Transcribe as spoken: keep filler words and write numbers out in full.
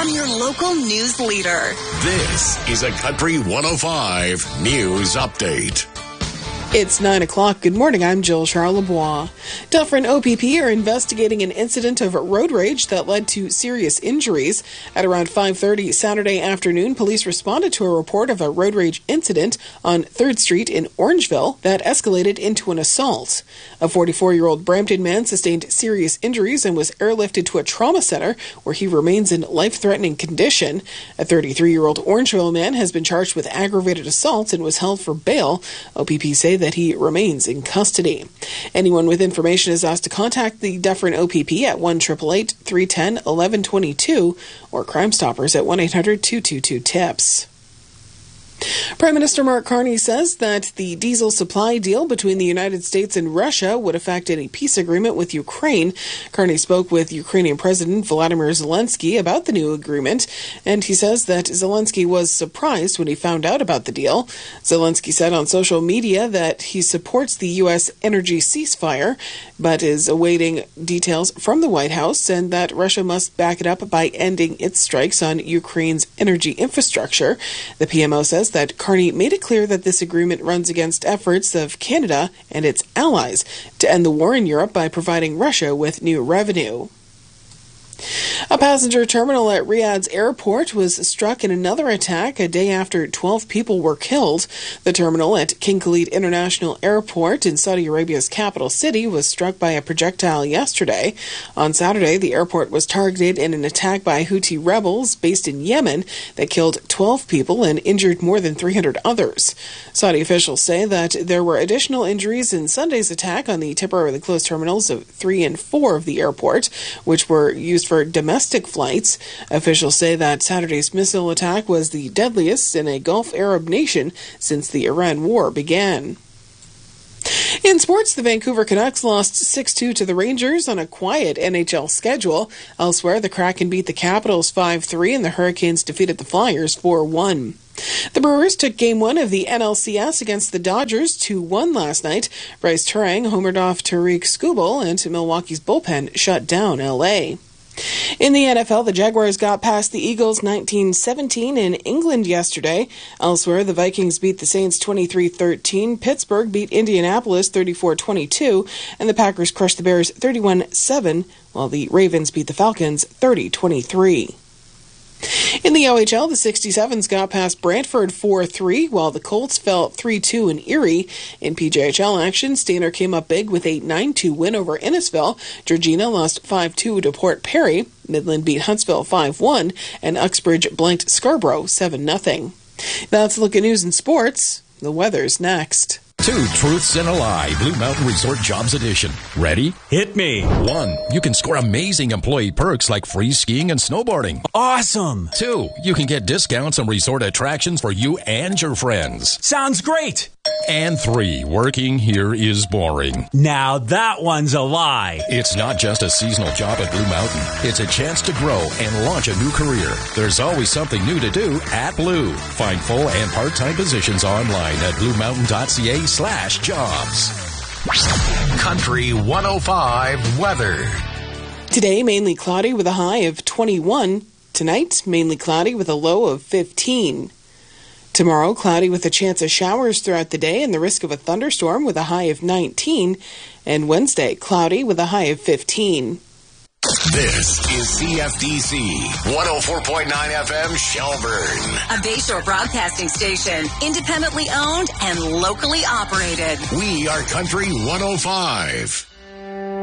from your local news leader. This is a Country one oh five News Update. It's nine o'clock. Good morning. I'm Jill Charlebois. Dufferin O P P are investigating an incident of road rage that led to serious injuries. At around five thirty Saturday afternoon, police responded to a report of a road rage incident on third Street in Orangeville that escalated into an assault. A forty-four-year-old Brampton man sustained serious injuries and was airlifted to a trauma center where he remains in life-threatening condition. A thirty-three-year-old Orangeville man has been charged with aggravated assault and was held for bail. O P P say that that he remains in custody. Anyone with information is asked to contact the Dufferin O P P at one eight eight eight, three one zero, one one two two or Crime Stoppers at one eight hundred, two two two, TIPS. Prime Minister Mark Carney says that the diesel supply deal between the United States and Russia would affect any peace agreement with Ukraine. Carney spoke with Ukrainian President Volodymyr Zelensky about the new agreement, and he says that Zelensky was surprised when he found out about the deal. Zelensky said on social media that he supports the U S energy ceasefire, but is awaiting details from the White House, and that Russia must back it up by ending its strikes on Ukraine's energy infrastructure. The P M O says that Carney made it clear that this agreement runs against efforts of Canada and its allies to end the war in Europe by providing Russia with new revenue. A passenger terminal at Riyadh's airport was struck in another attack a day after twelve people were killed. The terminal at King Khalid International Airport in Saudi Arabia's capital city was struck by a projectile yesterday. On Saturday, the airport was targeted in an attack by Houthi rebels based in Yemen that killed twelve people and injured more than three hundred others. Saudi officials say that there were additional injuries in Sunday's attack on the temporarily closed terminals of three and four of the airport, which were used for domestic flights. Officials say that Saturday's missile attack was the deadliest in a Gulf Arab nation since the Iran war began. In sports, the Vancouver Canucks lost six two to the Rangers on a quiet N H L schedule. Elsewhere, the Kraken beat the Capitals five three and the Hurricanes defeated the Flyers four one. The Brewers took Game one of the N L C S against the Dodgers two one last night. Bryce Turang homered off Tariq Skubal, and Milwaukee's bullpen shut down L A. In the N F L, the Jaguars got past the Eagles nineteen seventeen in England yesterday. Elsewhere, the Vikings beat the Saints twenty-three thirteen, Pittsburgh beat Indianapolis thirty-four twenty-two, and the Packers crushed the Bears thirty-one seven, while the Ravens beat the Falcons thirty twenty-three. In the O H L, the sixty-sevens got past Brantford four three, while the Colts fell three two in Erie. In P J H L action, Stainer came up big with a nine two win over Innisfil. Georgina lost five two to Port Perry. Midland beat Huntsville five one, and Uxbridge blanked Scarborough seven nothing. That's a look at news and sports. The weather's next. Two truths and a lie. Blue Mountain Resort Jobs Edition. Ready? Hit me. One, you can score amazing employee perks like free skiing and snowboarding. Awesome. Two, you can get discounts on resort attractions for you and your friends. Sounds great. And three, working here is boring. Now that one's a lie. It's not just a seasonal job at Blue Mountain. It's a chance to grow and launch a new career. There's always something new to do at Blue. Find full and part-time positions online at bluemountain.ca slash jobs. Country one oh five weather. Today, mainly cloudy with a high of twenty-one. Tonight, mainly cloudy with a low of fifteen. Tomorrow, cloudy with a chance of showers throughout the day and the risk of a thunderstorm with a high of nineteen. And Wednesday, cloudy with a high of fifteen. This is C F D C one oh four point nine F M Shelburne. A Bayshore broadcasting station, independently owned and locally operated. We are Country one oh five.